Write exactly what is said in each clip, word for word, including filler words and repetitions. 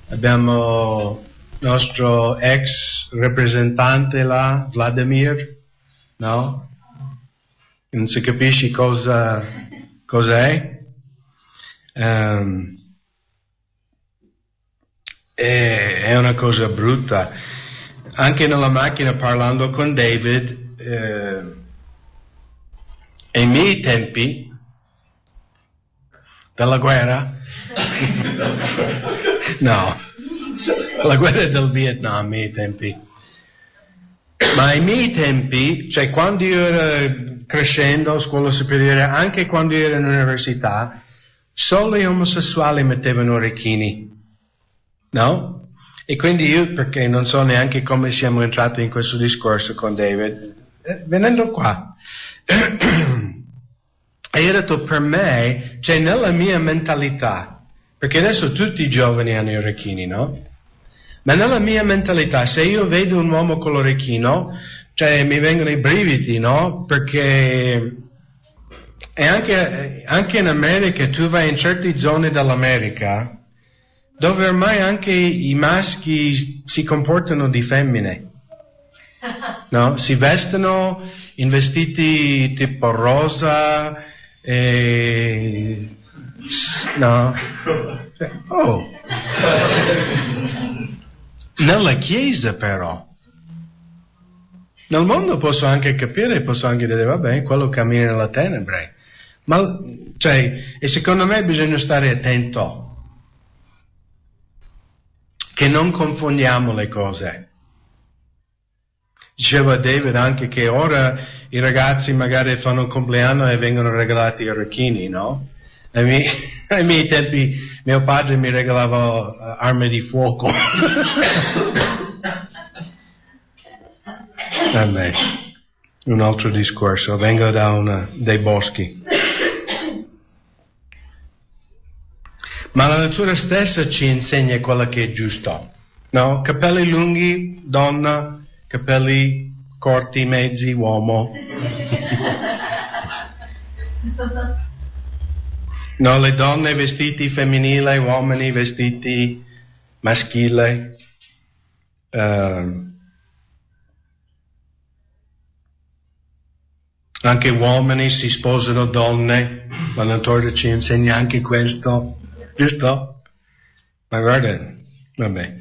abbiamo il nostro ex rappresentante là, Vladimir, no? Non si capisce cosa, cosa è. Um, è. È una cosa brutta. Anche nella macchina parlando con David, eh, ai miei tempi della guerra, no, la guerra del Vietnam, ai miei tempi, ma ai miei tempi, cioè quando io ero crescendo a scuola superiore, anche quando io ero in università, solo gli omosessuali mettevano orecchini, no? E quindi io, perché non so neanche come siamo entrati in questo discorso con David, eh, venendo qua, è detto per me, cioè nella mia mentalità, perché adesso tutti i giovani hanno gli orecchini, no? Ma nella mia mentalità, se io vedo un uomo con l'orecchino, cioè mi vengono i brividi, no? Perché e anche, anche in America, tu vai in certe zone dell'America, dove ormai anche i maschi si comportano di femmine, no? Si vestono in vestiti tipo rosa, e... no? Oh! Nella chiesa però, nel mondo posso anche capire, posso anche dire, vabbè, quello cammina nella tenebre, ma, cioè, e secondo me bisogna stare attento, che non confondiamo le cose. Diceva David anche che ora i ragazzi magari fanno il compleanno e vengono regalati i orecchini, no? Ai miei, ai miei tempi mio padre mi regalava uh, armi di fuoco. Vabbè, un altro discorso, vengo da una, dei boschi. Ma la natura stessa ci insegna quello che è giusto, no? Capelli lunghi, donna, capelli corti, mezzi, uomo. No, le donne vestiti femminili, uomini vestiti maschili. Uh, anche uomini si sposano donne, la natura ci insegna anche questo. Giusto? Ma guarda, vabbè.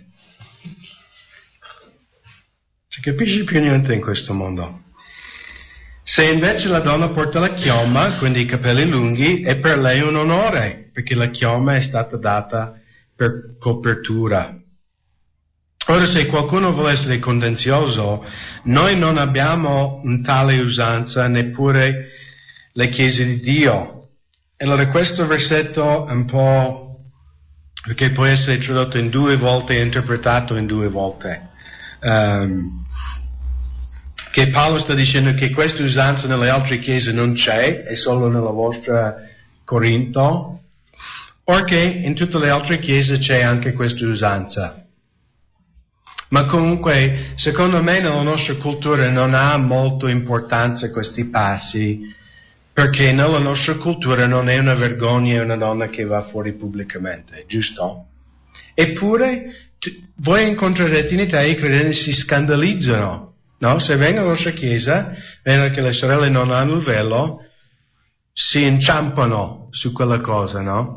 Si capisce più niente in questo mondo. Se invece la donna porta la chioma, quindi i capelli lunghi, è per lei un onore, perché la chioma è stata data per copertura. Ora, se qualcuno vuole essere contenzioso, noi non abbiamo un tale usanza, neppure le chiese di Dio. E allora questo versetto è un po', perché può essere tradotto in due volte e interpretato in due volte. Um, che Paolo sta dicendo che questa usanza nelle altre chiese non c'è, è solo nella vostra Corinto, o che in tutte le altre chiese c'è anche questa usanza. Ma comunque, secondo me nella nostra cultura non ha molto importanza questi passi, perché nella nostra cultura non è una vergogna una donna che va fuori pubblicamente, giusto? Eppure t- voi incontrerete in Italia i credenti si scandalizzano, no? Se vengono alla nostra chiesa, vedono che le sorelle non hanno il velo, si inciampano su quella cosa, no?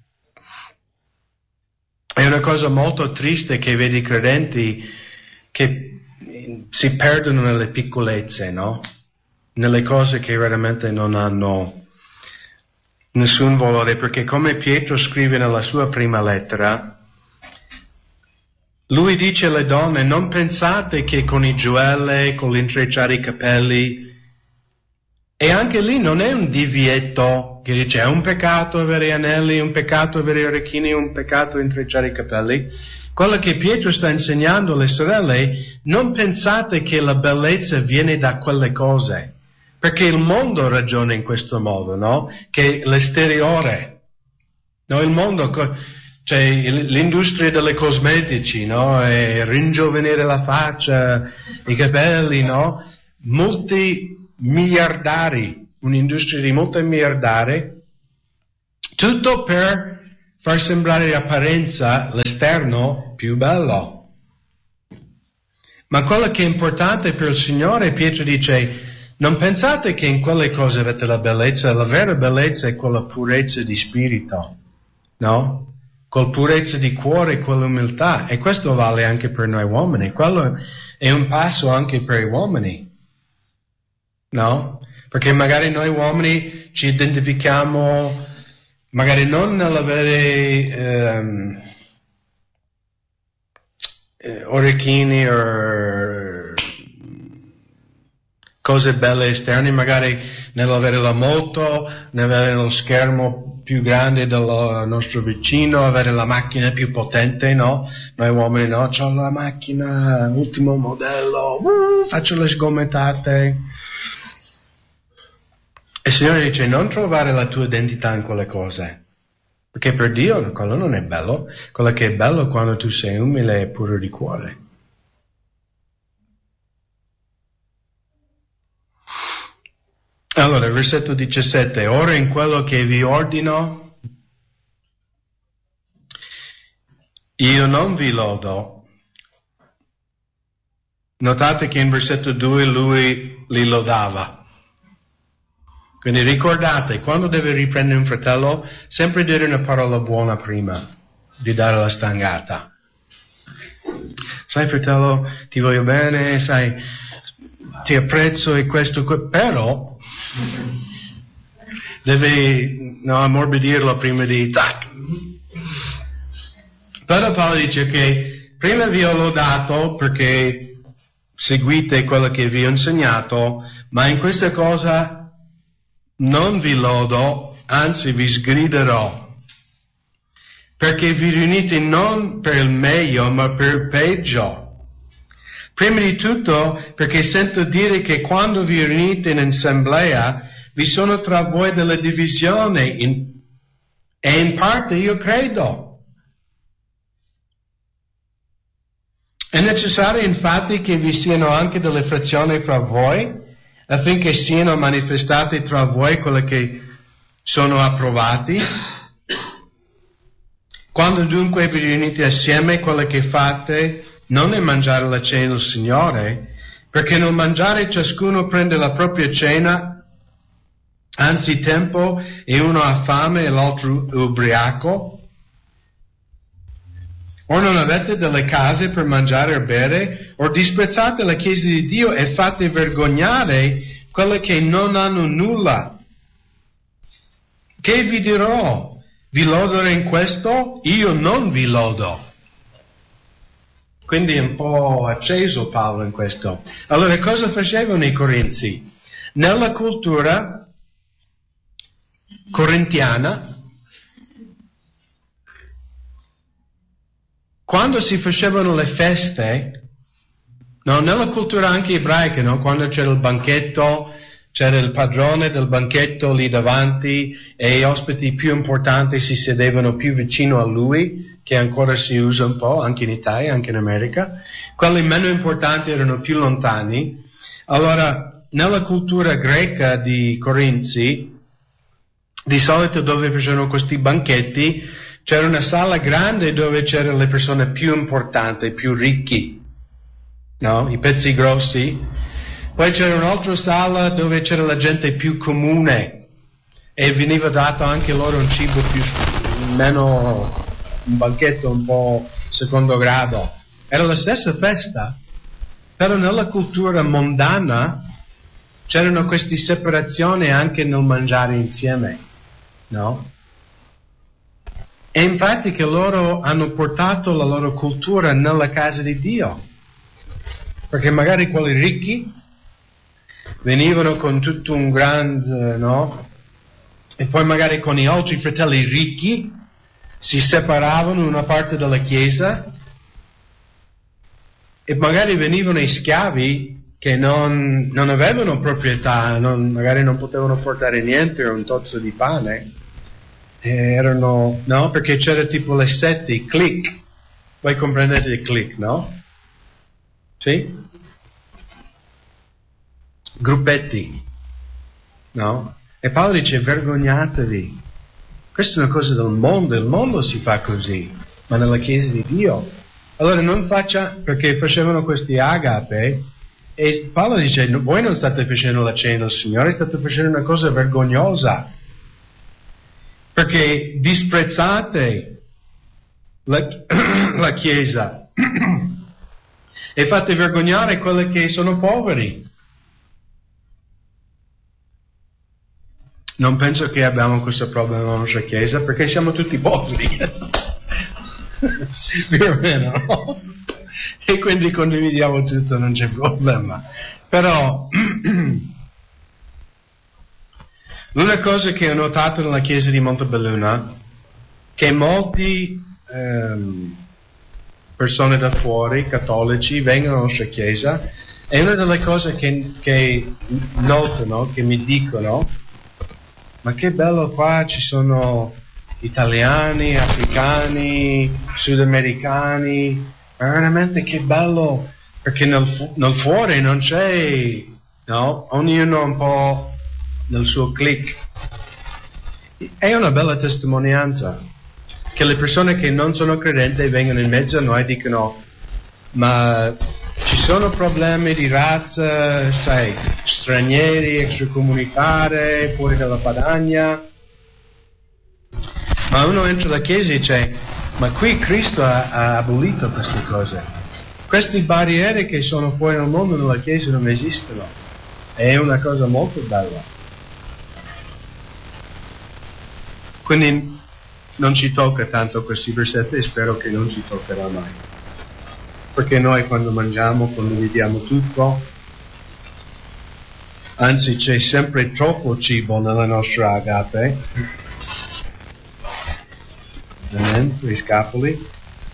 È una cosa molto triste che vedi i credenti che si perdono nelle piccolezze, no? Nelle cose che veramente non hanno nessun valore, perché come Pietro scrive nella sua prima lettera, lui dice alle donne, non pensate che con i gioielli, con l'intrecciare i capelli, e anche lì non è un divieto che dice è un peccato avere anelli, un peccato avere orecchini, un peccato intrecciare i capelli. Quello che Pietro sta insegnando alle sorelle, non pensate che la bellezza viene da quelle cose, perché il mondo ragiona in questo modo, no? Che l'esteriore, no? Il mondo, cioè l'industria delle cosmetici, no? E ringiovanire la faccia, i capelli, no? Molti miliardari, un'industria di molti miliardari, tutto per far sembrare l'apparenza, l'esterno, più bello. Ma quello che è importante per il Signore, Pietro dice, non pensate che in quelle cose avete la bellezza, la vera bellezza è quella purezza di spirito, no? Quella purezza di cuore, quell'umiltà, e questo vale anche per noi uomini, quello è un passo anche per gli uomini, no? Perché magari noi uomini ci identifichiamo, magari non nell'avere ehm, eh, orecchini o cose belle esterne, magari nell'avere la moto, nell'avere lo schermo più grande del nostro vicino, avere la macchina più potente, no? Noi uomini no, c'ho la macchina, ultimo modello, uh, faccio le sgomittate. E il Signore dice, non trovare la tua identità in quelle cose, perché per Dio quello non è bello, quello che è bello è quando tu sei umile e puro di cuore. Allora, versetto diciassette, ora in quello che vi ordino, io non vi lodo. Notate che in versetto due lui li lodava. Quindi ricordate, quando deve riprendere un fratello, sempre dire una parola buona prima di dare la stangata. Sai fratello, ti voglio bene, sai, ti apprezzo e questo, que- però devi no, ammorbidirlo prima di tac. Però Paolo dice che prima vi ho lodato perché seguite quello che vi ho insegnato, ma in questa cosa non vi lodo, anzi vi sgriderò, perché vi riunite non per il meglio, ma per il peggio. Prima di tutto, perché sento dire che quando vi riunite in assemblea, vi sono tra voi delle divisioni, in, e in parte io credo. È necessario infatti che vi siano anche delle frazioni fra voi, affinché siano manifestate tra voi quelle che sono approvati. Quando dunque vi riunite assieme, quello che fate non è mangiare la cena del Signore, perché nel mangiare ciascuno prende la propria cena, anzi tempo, e uno ha fame e l'altro ubriaco. O non avete delle case per mangiare e bere, o disprezzate la Chiesa di Dio e fate vergognare quelle che non hanno nulla. Che vi dirò? Vi lodere in questo? Io non vi lodo. Quindi è un po' acceso Paolo in questo. Allora cosa facevano i corinzi? Nella cultura corintiana, quando si facevano le feste, no, nella cultura anche ebraica, no, quando c'era il banchetto, c'era il padrone del banchetto lì davanti e gli ospiti più importanti si sedevano più vicino a lui, che ancora si usa un po' anche in Italia, anche in America. Quelli meno importanti erano più lontani. Allora, nella cultura greca di Corinzi, di solito dove facevano questi banchetti, c'era una sala grande dove c'erano le persone più importanti, più ricchi, no? I pezzi grossi. Poi c'era un'altra sala dove c'era la gente più comune e veniva dato anche loro un cibo più, meno, un banchetto un po' secondo grado. Era la stessa festa, però nella cultura mondana c'erano queste separazioni anche nel mangiare insieme, no? E infatti che loro hanno portato la loro cultura nella casa di Dio, perché magari quelli ricchi venivano con tutto un grande, no? E poi magari con gli altri fratelli ricchi si separavano in una parte della chiesa e magari venivano i schiavi che non, non avevano proprietà, non, magari non potevano portare niente o un tozzo di pane. E erano, no? Perché c'era tipo le sette, i click. Voi comprendete i click, no? Sì? Gruppetti, no? E Paolo dice vergognatevi, Questa è una cosa del mondo, il mondo si fa così, ma nella Chiesa di Dio. Allora non faccia, perché facevano questi agape, e Paolo dice, voi non state facendo la cena del Signore, state facendo una cosa vergognosa, perché disprezzate la, la Chiesa e fate vergognare quelli che sono poveri. Non penso che abbiamo questo problema nella nostra Chiesa, perché siamo tutti poveri. Più o meno, no? E quindi condividiamo tutto, non c'è problema. Però l'unica cosa che ho notato nella Chiesa di Montebelluna, che molti ehm, persone da fuori, cattolici, vengono alla nostra Chiesa, e una delle cose che, che notano, che mi dicono, ma che bello qua, ci sono italiani, africani, sudamericani, ma veramente che bello, perché nel, fu- nel fuori non c'è, no? Ognuno un po' nel suo click. È una bella testimonianza, che le persone che non sono credenti vengono in mezzo a noi e dicono, ma ci sono problemi di razza, sai, stranieri, extracomunitari, fuori dalla Padania. Ma uno entra nella Chiesa e dice, ma qui Cristo ha, ha abolito queste cose. Queste barriere che sono fuori nel mondo nella Chiesa non esistono. È una cosa molto bella. Quindi non ci tocca tanto questi versetti e spero che non ci toccherà mai. Perché noi quando mangiamo condividiamo tutto, anzi c'è sempre troppo cibo nella nostra agape, amen, i scapoli.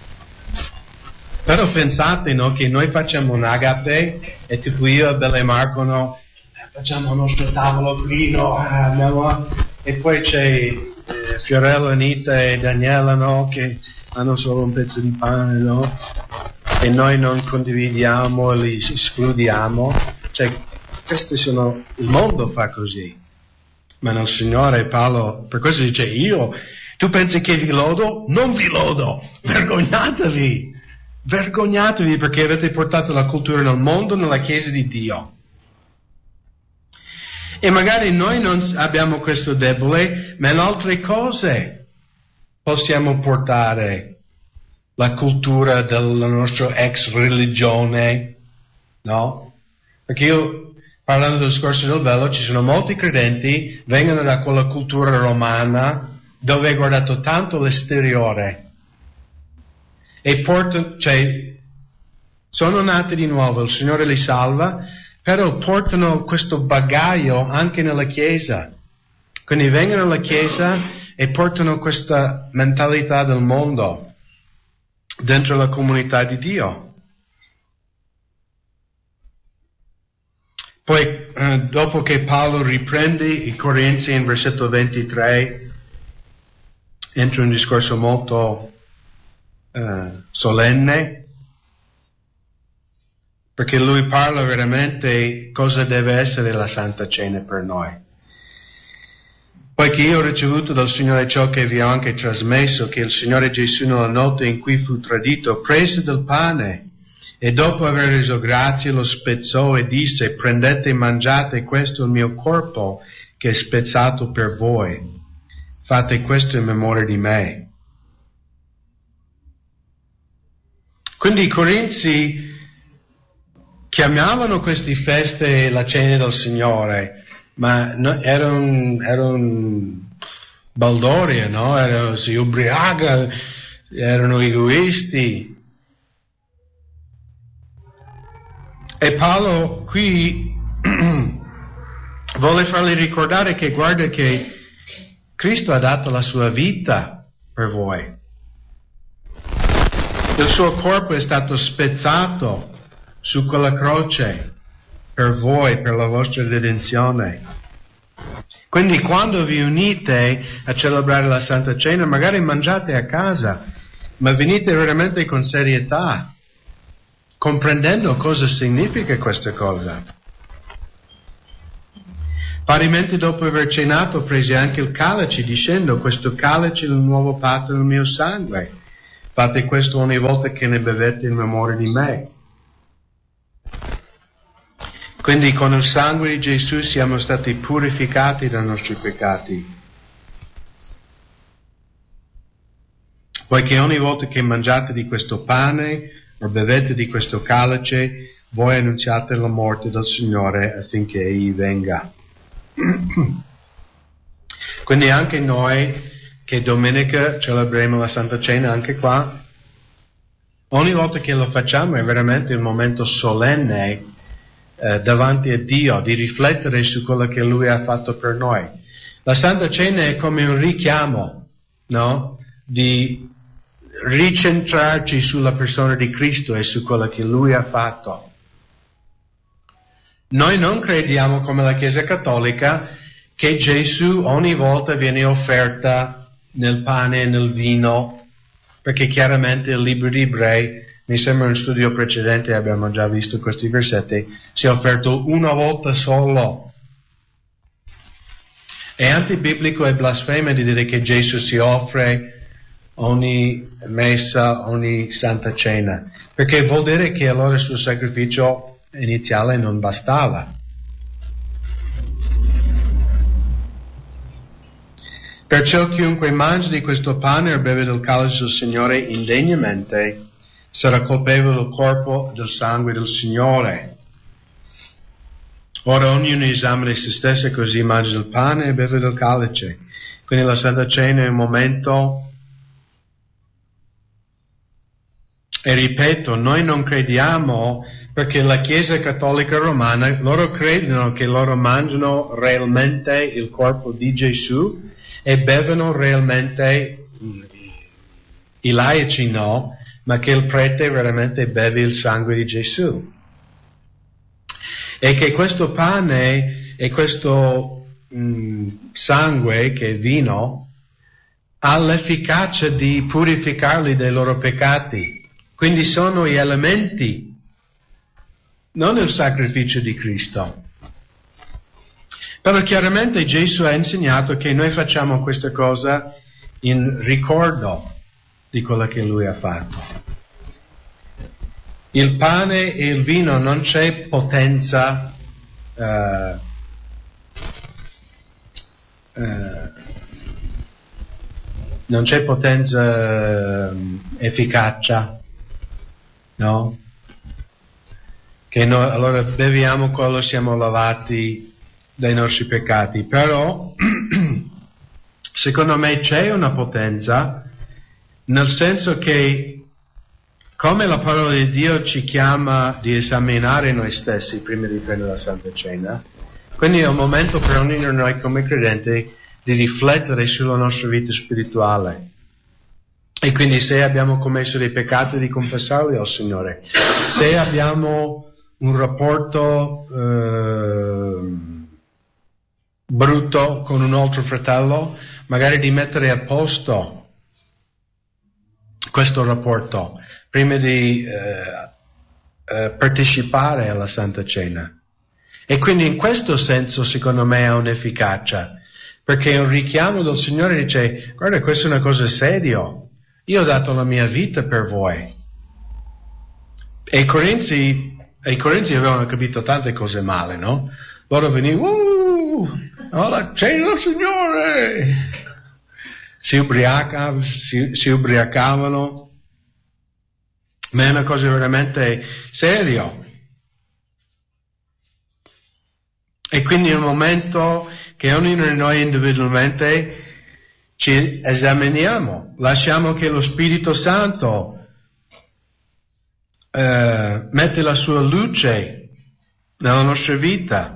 Però pensate, no, che noi facciamo un agape e tipo io e Bella e Marco, no, facciamo il nostro tavolo qui, no, ah, no, e poi c'è eh, Fiorello, Anita e Daniela, no, che hanno solo un pezzo di pane, no? E noi non condividiamo, li escludiamo. Cioè, questi sono, il mondo fa così. Ma nel Signore Paolo, per questo dice, io, tu pensi che vi lodo? Non vi lodo! Vergognatevi! Vergognatevi perché avete portato la cultura nel mondo, nella Chiesa di Dio. E magari noi non abbiamo questo debole, ma in altre cose possiamo portare la cultura della nostra ex religione, no? Perché io, parlando del discorso del velo, ci sono molti credenti, vengono da quella cultura romana, dove è guardato tanto l'esteriore, e portano, cioè, sono nati di nuovo, il Signore li salva, però portano questo bagaglio anche nella Chiesa. Quindi vengono alla Chiesa e portano questa mentalità del mondo dentro la comunità di Dio. Poi, eh, dopo che Paolo riprende i Corinzi in versetto ventitré, entra in un discorso molto eh, solenne, perché lui parla veramente cosa deve essere la Santa Cena per noi. Poiché io ho ricevuto dal Signore ciò che vi ho anche trasmesso, che il Signore Gesù nella notte in cui fu tradito prese del pane e dopo aver reso grazie lo spezzò e disse, prendete e mangiate, questo è il mio corpo che è spezzato per voi. Fate questo in memoria di me. Quindi i Corinzi chiamavano queste feste la cena del Signore, ma no, era un, era un baldoria, no? Era, si ubriaca, erano egoisti. E Paolo qui vuole farli ricordare che guarda che Cristo ha dato la sua vita per voi. Il suo corpo è stato spezzato su quella croce per voi, per la vostra redenzione. Quindi quando vi unite a celebrare la Santa Cena, magari mangiate a casa, ma venite veramente con serietà, comprendendo cosa significa questa cosa. Parimenti dopo aver cenato prese anche il calice dicendo: questo calice è il nuovo patto nel mio sangue. Fate questo ogni volta che ne bevete in memoria di me. Quindi con il sangue di Gesù siamo stati purificati dai nostri peccati. Poiché ogni volta che mangiate di questo pane o bevete di questo calice, voi annunziate la morte del Signore affinché Egli venga. Quindi anche noi che domenica celebreremo la Santa Cena anche qua, ogni volta che lo facciamo è veramente un momento solenne eh, davanti a Dio, di riflettere su quello che Lui ha fatto per noi. La Santa Cena è come un richiamo, no? Di ricentrarci sulla persona di Cristo e su quello che Lui ha fatto. Noi non crediamo come la Chiesa Cattolica che Gesù ogni volta viene offerta nel pane e nel vino, perché chiaramente il libro di Ebrei, mi sembra in studio precedente abbiamo già visto questi versetti, si è offerto una volta solo. È antibiblico e blasfemo di dire che Gesù si offre ogni messa, ogni Santa Cena, perché vuol dire che allora il suo sacrificio iniziale non bastava. Perciò chiunque mangia di questo pane o beve del calice del Signore indegnamente sarà colpevole del corpo e del sangue del Signore. Ora ognuno esamina se stesso e così mangia del pane e beve del calice. Quindi la Santa Cena è un momento, e ripeto, noi non crediamo, perché la Chiesa Cattolica Romana, loro credono che loro mangiano realmente il corpo di Gesù e bevono realmente, i laici no, ma che il prete veramente beve il sangue di Gesù. E che questo pane e questo mh, sangue, che è vino, ha l'efficacia di purificarli dai loro peccati. Quindi sono gli elementi, non il sacrificio di Cristo. Però chiaramente Gesù ha insegnato che noi facciamo questa cosa in ricordo di quello che Lui ha fatto. Il pane e il vino non c'è potenza, uh, uh, non c'è potenza uh, efficacia, no? Che noi allora beviamo quello, siamo lavati dai nostri peccati, però secondo me c'è una potenza, nel senso che come la parola di Dio ci chiama di esaminare noi stessi prima di prendere la Santa Cena, quindi è un momento per ognuno di noi come credenti di riflettere sulla nostra vita spirituale. E quindi se abbiamo commesso dei peccati, di confessarli al Signore. Se abbiamo un rapporto eh, brutto con un altro fratello, magari di mettere a posto questo rapporto prima di eh, eh, partecipare alla Santa Cena. E quindi in questo senso secondo me ha un'efficacia, perché un richiamo del Signore dice: guarda, questa è una cosa seria, io ho dato la mia vita per voi. E i Corinzi, e i Corinzi avevano capito tante cose male, no? Loro venivano, uh, la cena del Signore, si ubriacavano, si, si ubriacavano, ma è una cosa veramente seria. E quindi è un momento che ognuno di noi individualmente ci esaminiamo, lasciamo che lo Spirito Santo eh, mette la sua luce nella nostra vita.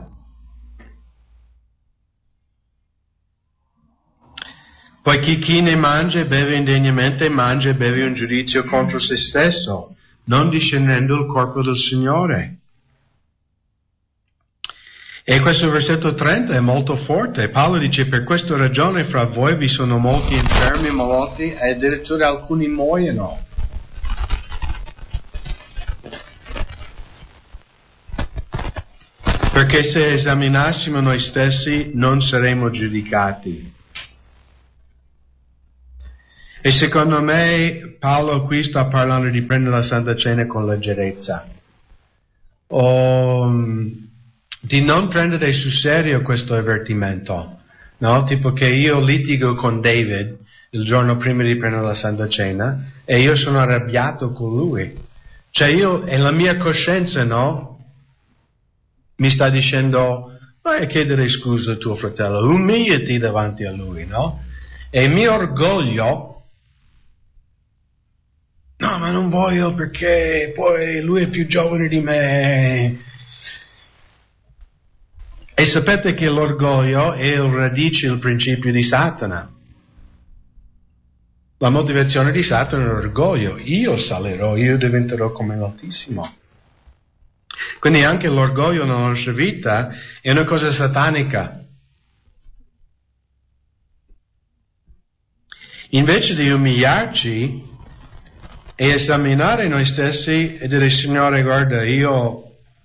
Poiché chi ne mangia e beve indegnamente mangia e beve un giudizio contro se stesso, non discernendo il corpo del Signore. E questo versetto trenta è molto forte. Paolo dice: per questa ragione fra voi vi sono molti infermi, malati e addirittura alcuni muoiono. Perché se esaminassimo noi stessi non saremo giudicati. E secondo me Paolo qui sta parlando di prendere la Santa Cena con leggerezza, o di non prendere sul serio questo avvertimento, no? Tipo che io litigo con David il giorno prima di prendere la Santa Cena e io sono arrabbiato con lui. Cioè io, e la mia coscienza, no? Mi sta dicendo, vai a chiedere scusa a tuo fratello, umiliati davanti a lui, no? E il mio orgoglio, no, ma non voglio perché poi lui è più giovane di me. E sapete che l'orgoglio è il radice, il principio di Satana. La motivazione di Satana è l'orgoglio. Io salirò, io diventerò come l'Altissimo. Quindi anche l'orgoglio nella nostra vita è una cosa satanica. Invece di umiliarci e esaminare noi stessi e dire, Signore, guarda, io,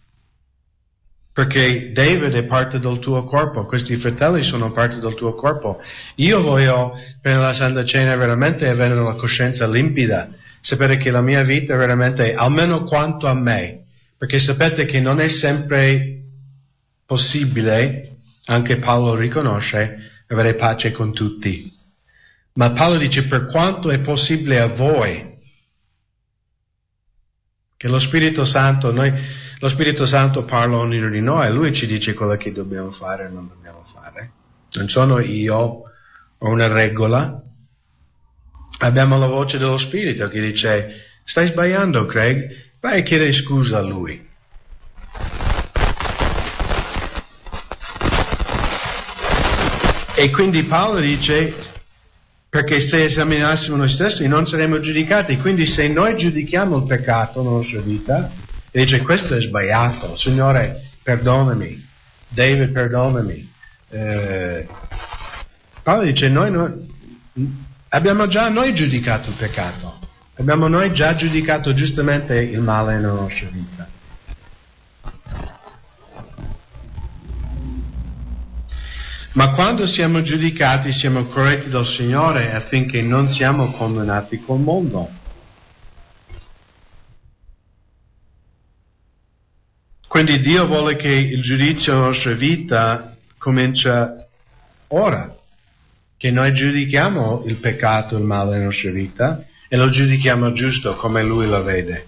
perché David è parte del tuo corpo, questi fratelli sono parte del tuo corpo, io voglio prendere la Santa Cena veramente e avere la coscienza limpida, sapere che la mia vita è veramente, almeno quanto a me, perché sapete che non è sempre possibile, anche Paolo riconosce, avere pace con tutti. Ma Paolo dice, per quanto è possibile a voi, che lo Spirito Santo, noi, lo Spirito Santo parla a ognuno di noi, e Lui ci dice quello che dobbiamo fare e non dobbiamo fare. Non sono io o una regola. Abbiamo la voce dello Spirito che dice, stai sbagliando Craig, vai a chiedere scusa a Lui. E quindi Paolo dice, perché se esaminassimo noi stessi non saremmo giudicati, quindi se noi giudichiamo il peccato nella nostra vita, e dice questo è sbagliato, Signore perdonami, David perdonami, eh, Paolo dice noi non, abbiamo già noi giudicato il peccato, abbiamo noi già giudicato giustamente il male nella nostra vita. Ma quando siamo giudicati siamo corretti dal Signore affinché non siamo condannati col mondo. Quindi Dio vuole che il giudizio nella nostra vita comincia ora, che noi giudichiamo il peccato, il male nella nostra vita e lo giudichiamo giusto come Lui lo vede.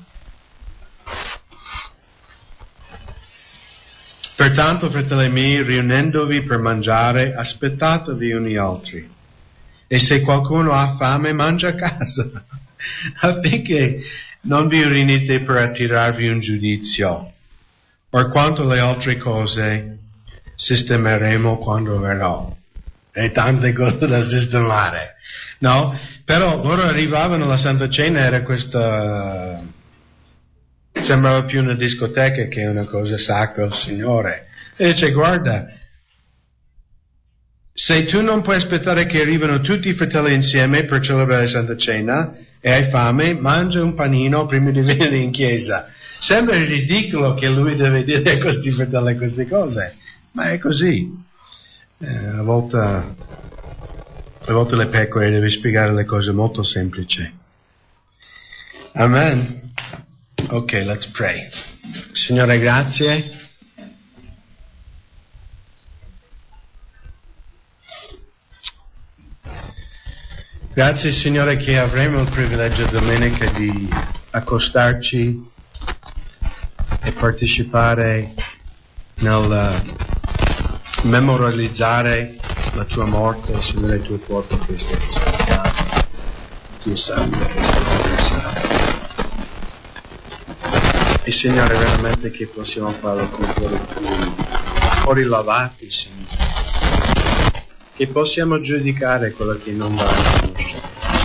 Pertanto, fratelli miei, riunendovi per mangiare, aspettatevi uni altri. E se qualcuno ha fame, mangia a casa, affinché non vi riunite per attirarvi un giudizio. Or quanto alle altre cose, sistemeremo quando verrò. E tante cose da sistemare, no? Però loro arrivavano alla Santa Cena, era questa... sembrava più una discoteca che una cosa sacra al Signore. E dice, guarda, se tu non puoi aspettare che arrivino tutti i fratelli insieme per celebrare la Santa Cena e hai fame, mangia un panino prima di venire in chiesa. Sembra ridicolo che lui deve dire a questi fratelli queste cose, ma è così. Eh, a volte, a volte le pecore devi spiegare le cose molto semplici. Amen. Ok, let's pray. Signore, grazie. Grazie, Signore, che avremo il privilegio domenica di accostarci e partecipare nel memorializzare la Tua morte, Signore, il Tuo corpo che è stato spaccato, il Tuo sangue che è stato versato. E Signore, veramente che possiamo farlo con cuori puri, cuori lavati, Signore. Che possiamo giudicare quello che non va nella nostra vita.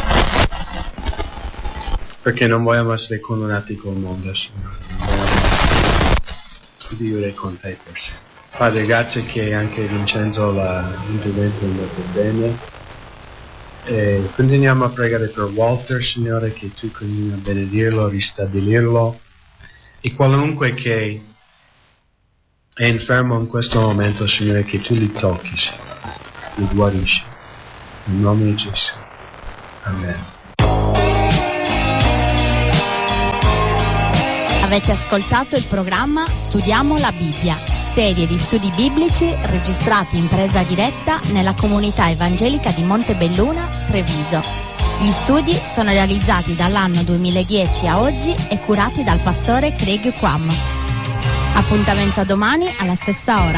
Perché non vogliamo essere condannati col mondo, Signore. Vogliamo vivere con Te per sempre. Padre, grazie che anche Vincenzo l'intervento è andato bene. E continuiamo a pregare per Walter, Signore, che Tu continui a benedirlo, ristabilirlo. E qualunque che è infermo in questo momento, Signore, che tu li tocchi, li guarisci. In nome di Gesù. Amen. Avete ascoltato il programma Studiamo la Bibbia, serie di studi biblici registrati in presa diretta nella comunità evangelica di Montebelluna, Treviso. Gli studi sono realizzati dall'anno duemiladieci a oggi e curati dal pastore Craig Quam. Appuntamento a domani alla stessa ora.